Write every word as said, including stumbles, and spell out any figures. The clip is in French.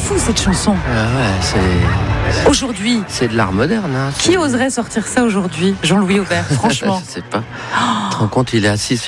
fou cette chanson. Ah ouais, c'est... Aujourd'hui. C'est de l'art moderne. Hein, qui oserait sortir ça aujourd'hui, Jean-Louis Aubert, franchement? Je sais pas. Oh. Tu te rends compte, il est assis sur